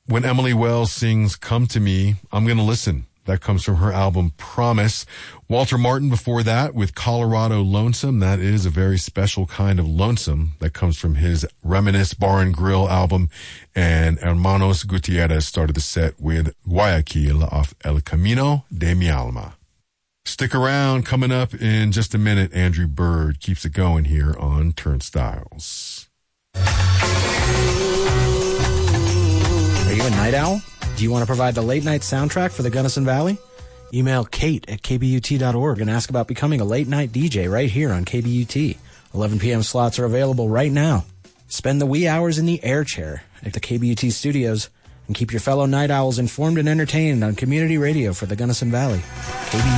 When Emily Wells sings Come to Me, I'm Gonna Listen. That comes from her album Promise. Walter Martin before that with Colorado Lonesome. That is a very special kind of lonesome that comes from his Reminisce Bar and Grill album. And Hermanos Gutierrez started the set with Guayaquil off El Camino de mi Alma. Stick around. Coming up in just a minute, Andrew Bird keeps it going here on Turnstiles. Are you a night owl? Do you want to provide the late-night soundtrack for the Gunnison Valley? Email Kate at kbut.org and ask about becoming a late-night DJ right here on KBUT. 11 p.m. slots are available right now. Spend the wee hours in the air chair at the KBUT studios and keep your fellow night owls informed and entertained on community radio for the Gunnison Valley. KBUT.